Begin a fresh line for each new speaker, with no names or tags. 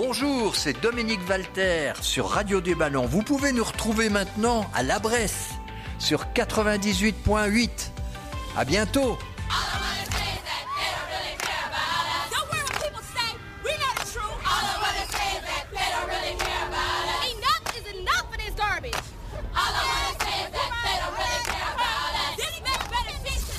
Bonjour, c'est Dominique Walter sur Radio du Ballon. Vous pouvez nous retrouver maintenant à La Bresse sur 98.8. À bientôt.